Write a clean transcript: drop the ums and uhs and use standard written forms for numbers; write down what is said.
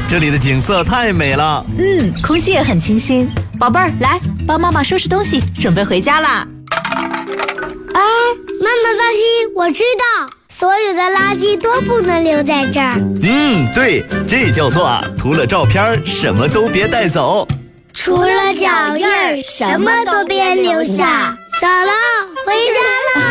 这里的景色太美了。 空气也很清新。宝贝儿，来帮妈妈收拾东西，准备回家啦。 哎，妈妈放心，我知道，所有的垃圾都不能留在这儿。 对，这叫做除了照片什么都别带走， 除了脚印儿什么都别留下。走了，回家了。